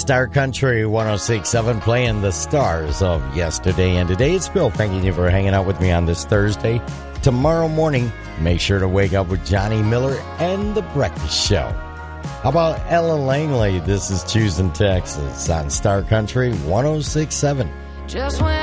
Star Country 106.7 playing the stars of yesterday and today. It's Bill thanking you for hanging out with me on this Thursday. Tomorrow morning, make sure to wake up with Johnny Miller and The Breakfast Show. How about Ella Langley? This is Choosing Texas on Star Country 106.7. Just when